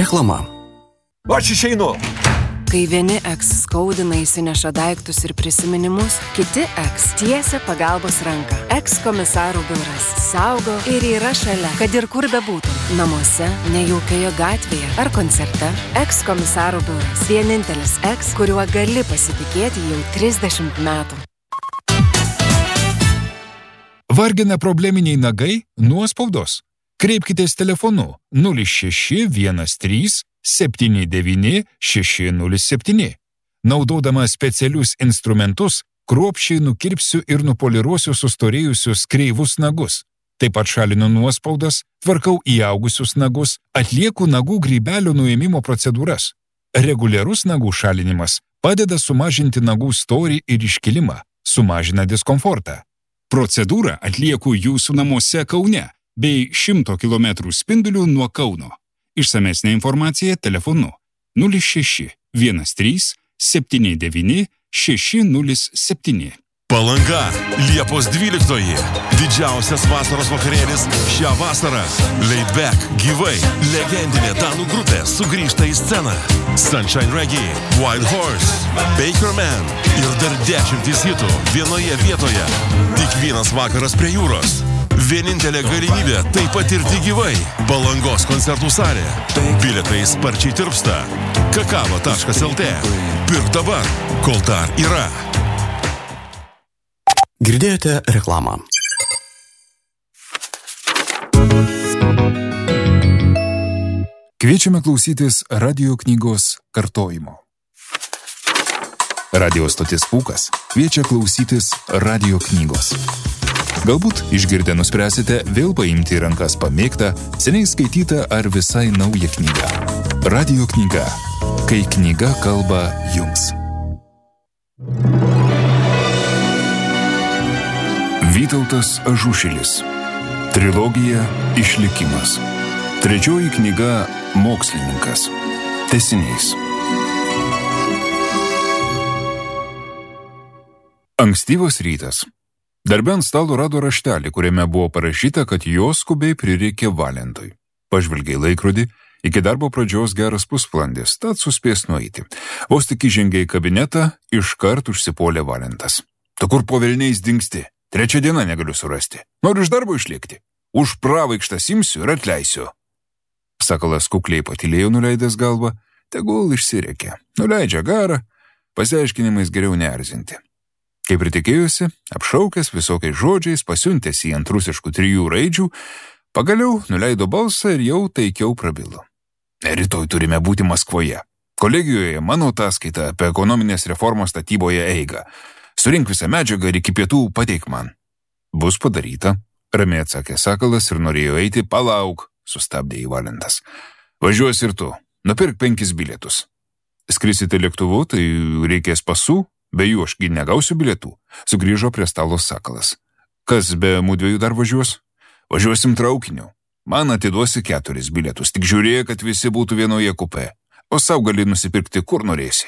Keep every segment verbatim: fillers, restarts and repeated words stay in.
Reklama. Aš išeinu. Kai vieni eks skaudina įsineša daiktus ir prisiminimus, kiti eks tiesia pagalbos ranką. Eks komisarų biuras saugo ir yra šalia, kad ir kur bebūtum. Namuose, nejaukioje gatvėje ar koncerte. Eks komisarų biuras. Vienintelis eks, kuriuo gali pasitikėti jau trisdešimt metų. Vargina probleminiai nagai? Nuospaudos. Kreipkitės telefonu nulis šeši vienas trys septyni devyni šeši nulis septyni. Naudodama specialius instrumentus, kruopščiai nukirpsiu ir nupoliruosiu sustorėjusius kreivus nagus. Taip pat šalinu nuospaudas, tvarkau įaugusius nagus, atlieku nagų grybelio nuėmimo procedūras. Reguliarus nagų šalinimas padeda sumažinti nagų storį ir iškilimą, sumažina diskomfortą. Procedūrą atlieku jūsų namuose Kaune bei šimto kilometrų spinduliu nuo Kauno. Išsamesnė informacija telefonu nulis šeši vienas trys septyni devyni šeši nulis septyni. Palanga, Liepos dvyliktoji. Didžiausias vasaros vakarėlis šią vasarą. Laid Back, gyvai, legendinė danų grupė sugrįžta į sceną. Sunshine Reggae, Wild Horse, Baker Man ir dar dešimtys hitų vienoje vietoje. Tik vienas vakaras prie jūros. Vienintelė galimybė tai patirti gyvai. Palangos koncertų salė. Bilietai sparčiai tirpsta. kakava taškas el tė. Pirk dabar, kol dar yra. Girdėjote reklamą. Kviečiame klausytis radio knygos kartojimo. Radio stotis Pūkas kviečia klausytis radio knygos. Galbūt išgirdę nuspręsite vėl paimti į rankas pamėgtą, seniai skaitytą ar visai naują knygą. Radio knyga. Kai knyga kalba jums. Vytautas Ažušilis. Trilogija Išlikimas. Trečioji knyga Mokslininkas. Tęsinys. Ankstyvas rytas. Darbe ant stalo rado raštelį, kuriame buvo parašyta, kad jo skubiai prireikė Valentui. Pažvelgė į laikrodį, iki darbo pradžios geras pusvalandis, tad suspės nueiti. Vos tik įžengė į kabinetą, iškart užsipuolė Valentas. Tu kur po velniais dingsti? Trečią dieną negaliu surasti. Noriu iš darbo išlėkti. Už pravaikštas imsiu ir atleisiu. Sakalas kukliai patylėjo nuleidęs galvą, tegul išsirėkė. Nuleidžia garą, pasiaiškinimais geriau neerzinti. Kaip ir tikėjusi, apšaukęs visokiais žodžiais, pasiuntęs į ant rusiškų trijų raidžių, pagaliau nuleido balsą ir jau taikiau prabilo. Rytoj turime būti Maskvoje. Kolegijoje mano ataskaita apie ekonominės reformos statyboje eigą. Surink visą medžiagą ir iki pietų pateik man. Bus padaryta, ramiai atsakė Sakalas ir norėjo eiti. Palauk, sustabdė į Valentas. Važiuos ir tu, nupirk penkis bilietus. Skrisite lėktuvu, tai reikės pasų. Be jų ašgi negausiu bilietų, sugrįžo prie stalo Sakalas. Kas be mūdviejų dar važiuos? Važiuosim traukiniu. Man atiduosi keturis bilietus, tik žiūrėk, kad visi būtų vienoje kupė, o savo gali nusipirkti kur norėsi.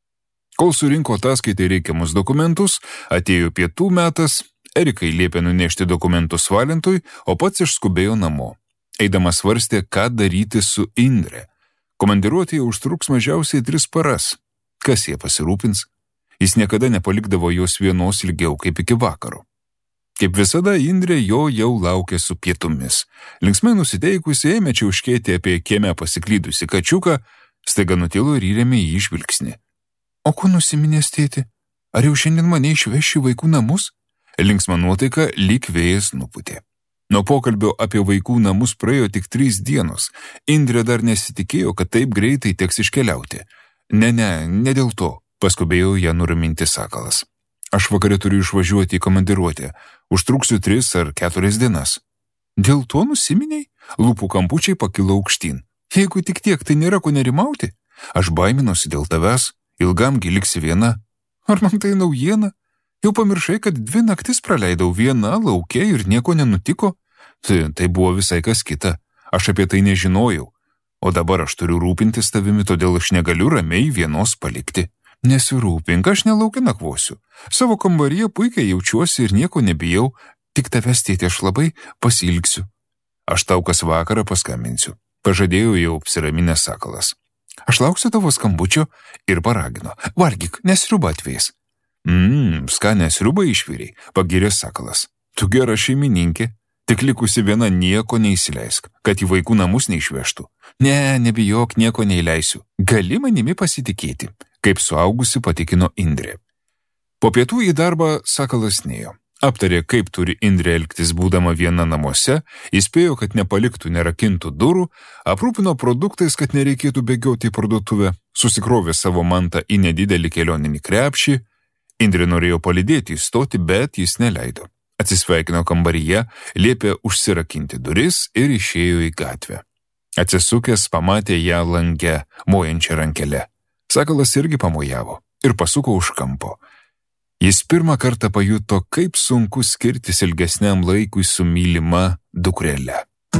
Kol surinko ataskaitai reikiamus dokumentus, atėjo pietų metas, Erikai liepė nunešti dokumentus Valentui, o pats išskubėjo namo. Eidamas svarstė, ką daryti su Indre. Komandiruotėje užtruks mažiausiai tris paras. Kas jie pasirūpins? Jis niekada nepalikdavo jos vienos ilgiau kaip iki vakaro. Kaip visada, Indrė jo jau laukė su pietumis. Linksmai nusiteikusi ėmė čiauškėti apie kieme pasiklydusi kačiuką, staiga nutilo ir įrėmė į žvilgsnį. O ko nusiminės, tėti? Ar jau šiandien mane išveši vaikų namus? Linksma nuotaika lyg vėjas nupūtė. Nuo pokalbio apie vaikų namus praėjo tik trys dienos. Indrė dar nesitikėjo, kad taip greitai teks iškeliauti. Ne, ne, ne dėl to. Paskubėjo ją nuraminti Sakalas. Aš vakare turiu išvažiuoti į komandiruotę. Užtruksiu tris ar keturias dienas. Dėl to nusiminiai? Lūpų kampučiai pakilo aukštyn. Jeigu tik tiek, tai nėra ko nerimauti. Aš baiminosi dėl tavęs, ilgam giliksi viena. Ar man tai naujiena? Jau pamiršai, kad dvi naktis praleidau viena lauke ir nieko nenutiko? Tai, tai buvo visai kas kita. Aš apie tai nežinojau. O dabar aš turiu rūpintis tavimi, todėl aš negaliu ramiai vienos palikti. Nesirūpink, aš nelaukia nakvosiu. Savo kambaryje puikiai jaučiuosi ir nieko nebijau, tik tavęs, tėti, aš labai pasilgsiu. Aš tau kas vakarą paskambinsiu. pažadėjo jau apsiraminęs Sakalas. Aš lauksiu tavo skambučio ir paragino. Valgyk, nes sriuba atvės. Mmm, skanę sriubą išvyriai, pagirė Sakalas. Tu gera šeimininkė, tik likusi viena nieko neįsileisk, kad į vaikų namus neišvežtų. Ne, nebijok, nieko neįleisiu. Gali manimi pasitikėti, kaip suaugusi patikino Indrė. Po pietų į darbą Sakalas nėjo. Aptarė, kaip turi Indrė elgtis būdama viena namuose, įspėjo, kad nepaliktų nerakintų durų, aprūpino produktais, kad nereikėtų bėgioti į parduotuvę, susikrovė savo mantą į nedidelį kelioninį krepšį. Indrė norėjo palydėti įstoti, bet jis neleido. Atsisveikino kambaryje, liepė užsirakinti duris ir išėjo į gatvę. Atsisukęs pamatė ją lange, mojančią rankelę. Sakalas irgi pamojavo ir pasuko už kampo. Jis pirmą kartą pajuto, kaip sunku skirtis ilgesniam laikui su mylima dukrele.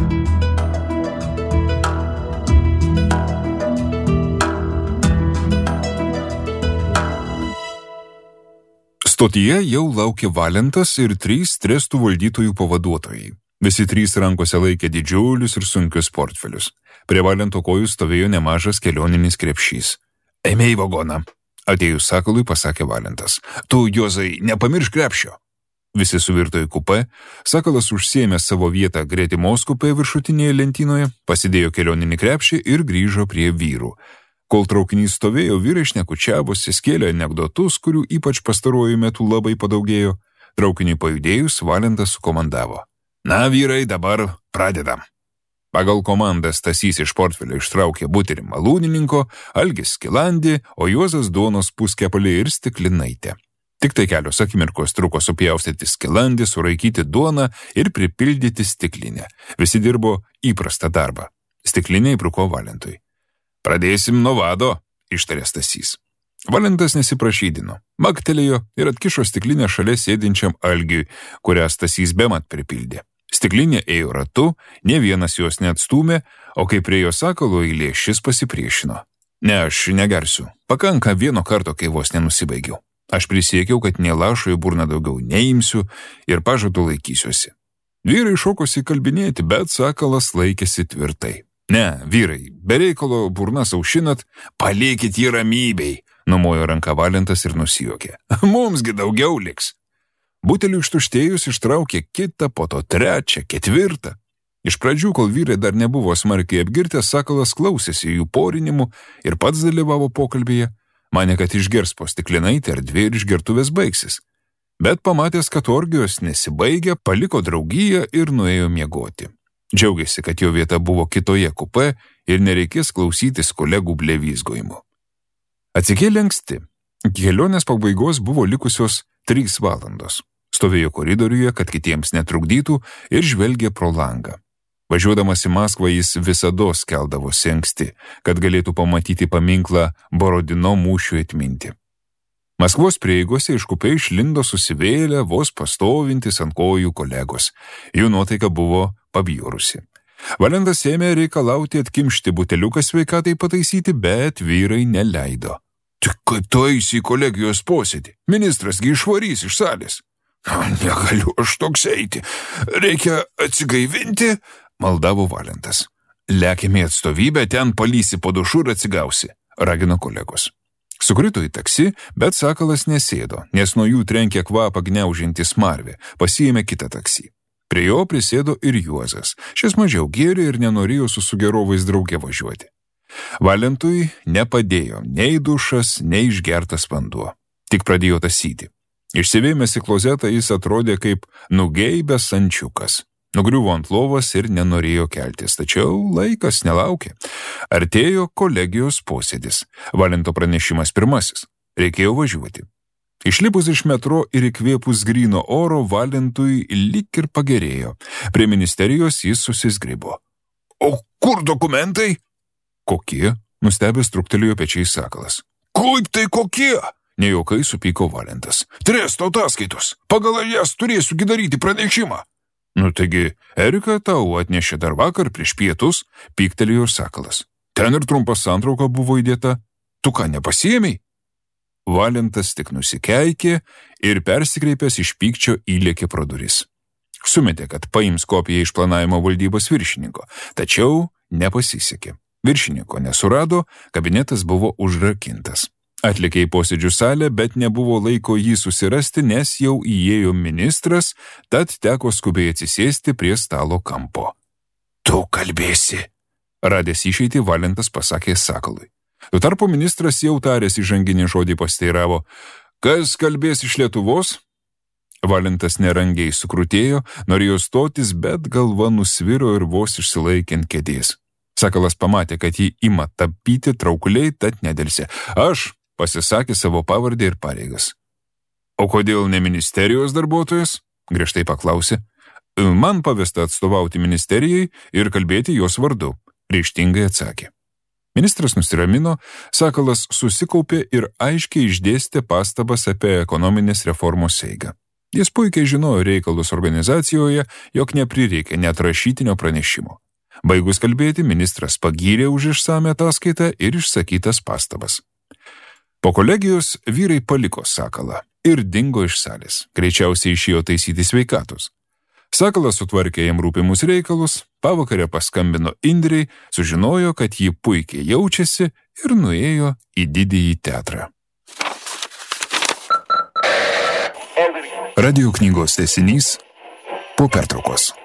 Stotyje jau laukė Valentas ir trys trestų valdytojų pavaduotojai. Visi trys rankose laikė didžiulius ir sunkius portfelius. Prie Valento kojų stovėjo nemažas kelioninis krepšys. Eime į vagoną. Atėjus Sakalui pasakė Valentas. Tu, Juozai, nepamiršk krepšio. Visi suvirto į kupę, Sakalas užsiėmė savo vietą gretimos kupė viršutinėje lentynoje, pasidėjo kelioninį krepšį ir grįžo prie vyrų. Kol traukinys stovėjo, vyrai šnekučiavosi, skėlė anekdotus, kurių ypač pastaruoju metu labai padaugėjo. Traukiniui pajudėjus, Valentas sukomandavo. Na, vyrai, dabar pradedam. Pagal komandą Stasys iš portfelio ištraukė buterį malūnininko, Algis skilandį, o Juozas duonos puskepalį ir stiklinaitę. Tik tai kelios akimirkos truko supjaustyti skilandį, suraikyti duoną ir pripildyti stiklinę. Visi dirbo įprastą darbą. Stiklinė įbruko Valentui. Pradėsim nuo vado, ištarė Stasys. Valentas nesiprašydino, maktelėjo ir atkišo stiklinę šalia sėdinčiam Algiui, kurią Stasys bemat pripildė. Stiklinė ėjo ratu, ne vienas jos neatstūmė, o kai prie jo Sakalo eilė, šis pasipriešino. Ne, aš negersiu. Pakanka vieno karto, kai vos nenusibaigiau. Aš prisiekiau, kad nė lašo į burną daugiau neimsiu ir pažadu laikysiuosi. Vyrai šokosi kalbinėti, bet Sakalas laikėsi tvirtai. Ne, vyrai, be reikalo burnas aušinat, palikit jį ramybei, numojo ranką Valentas ir nusijuokė. Mumsgi daugiau liks. Butelių ištuštėjus ištraukė kitą, po to trečią, ketvirtą. Iš pradžių, kol vyrai dar nebuvo smarkiai apgirtęs, Sakalas klausėsi jų porinimų ir pats dalyvavo pokalbėje. Manė, kad išgers po stiklinaitę ir dvi ir išgertuvės baigsis. Bet pamatęs, kad orgijos nesibaigia, paliko draugiją ir nuėjo miegoti. Džiaugiasi, kad jo vieta buvo kitoje kupė ir nereikės klausytis kolegų blevizgojimų. Atsikėlė anksti. Kelionės pabaigos buvo likusios trys valandos. Stovėjo koridoriuje, kad kitiems netrukdytų ir žvelgė pro langą. Važiuodamas į Maskvą jis visados keldavosi anksti, kad galėtų pamatyti paminklą Borodino mūšiui atminti. Maskvos prieigose iš kupė išlindo susivėlę, vos pastovintis ant kojų kolegos. Jų nuotaika buvo pabjurusi. Valentas ėmė reikalauti atkimšti buteliuką sveikatai pataisyti, bet vyrai neleido. Tik kad tu eisi į kolegijos posėdį. Ministrasgi išvarys iš salės. Negaliu aš toks eiti. Reikia atsigaivinti, maldavo Valentas. Lėkime į atstovybę, ten palysi po dušu ir atsigausi, ragino kolegos. Sukrito į taksi, bet Sakalas nesėdo, nes nuo jų trenkė kvapą gniaužinti smarvė, pasiėmė kitą taksi. Prie jo prisėdo ir Juozas. Šis mažiau gėrė ir nenorėjo su sugerovais drauge važiuoti. Valentui nepadėjo nei dušas, nei išgertas vanduo. Tik pradėjo tasyti. Išsivėmęs į klozetą jis atrodė kaip nugeibęs ančiukas. Nugriuvo ant lovos ir nenorėjo keltis, tačiau laikas nelaukė. Artėjo kolegijos posėdis. Valento pranešimas pirmasis. Reikėjo važiuoti. Išlipus iš metro ir įkvėpus gryno oro, Valentui lyg ir pagerėjo. Prie ministerijos jis susizgribo. O kur dokumentai? Kokie? Nustebęs truktelėjo pečiais Sakalas. Kaip tai kokie? Nejaukai supyko Valentas. Tresto ataskaitos. Pagal jas turėsiu daryti pranešimą. Nu taigi, Erika tau atnešė dar vakar prieš pietus, pyktelėjo Sakalas. Ten ir trumpa santrauka buvo įdėta. Tu ką, nepasiėmei? Valentas tik nusikeikė ir persikreipęs iš pykčio įlėkė pro duris. Sumetė, kad paims kopiją iš planavimo valdybos viršininko, tačiau nepasisekė. Viršininko nesurado, kabinetas buvo užrakintas. Atlikė į posėdžių salę, bet nebuvo laiko jį susirasti, nes jau įėjo ministras, tad teko skubiai atsisėsti prie stalo kampo. Tu kalbėsi, radęs išeitį, Valentas pasakė Sakalui. Tuo tarpu ministras jau taręs įžanginį žodį pasteiravo, kas kalbės iš Lietuvos? Valentas nerangiai sukrutėjo, norėjo stotis, bet galva nusviro ir vos išsilaikė ant kėdės. Sakalas pamatė, kad jį ima tapyti traukuliai, tad nedelsė. Aš pasisakė savo pavardę ir pareigas. O kodėl ne ministerijos darbuotojas? Griežtai paklausė. Man pavesta atstovauti ministerijai ir kalbėti jos vardu, ryžtingai atsakė. Ministras nusiramino, Sakalas susikaupė ir aiškiai išdėstė pastabas apie ekonominės reformos eigą. Jis puikiai žinojo reikalus organizacijoje, jog neprireikė net rašytinio pranešimo. Baigus kalbėti, ministras pagyrė už išsame ataskaitą ir išsakytas pastabas. Po kolegijos vyrai paliko Sakalą ir dingo iš salės. Greičiausiai išėjo taisyti sveikatos. Sakalas sutvarkė jam rūpimus reikalus, pavakarę paskambino Indrei, sužinojo, kad ji puikiai jaučiasi ir nuėjo į didįjį teatrą. Radio knygos tęsinys po pertraukos.